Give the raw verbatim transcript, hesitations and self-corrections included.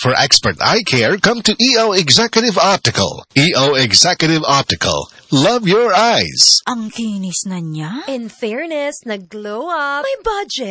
For expert eye care, come to E O Executive Optical. E O Executive Optical. Love your eyes. Ang kinis na niya. In fairness, nag-glow up. May budget.